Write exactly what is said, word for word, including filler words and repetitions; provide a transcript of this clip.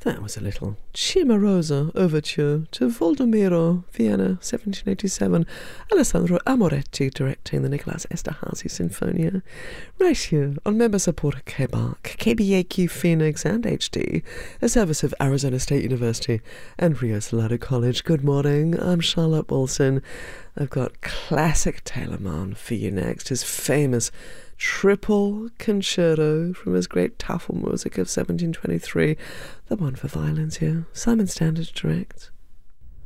That was a little Cimarosa overture to Voldomiro, Vienna, seventeen eighty-seven. Alessandro Amoretti directing the Nicolas Esterhazy Sinfonia. Right here on member-supporter K B A R C, K B A Q Phoenix and H D, a service of Arizona State University and Rio Salado College. Good morning, I'm Charlotte Wilson. I've got classic Telemann for you next, his famous triple concerto from his great Tafelmusik of seventeen twenty-three, the one for violins here. Simon Standage directs.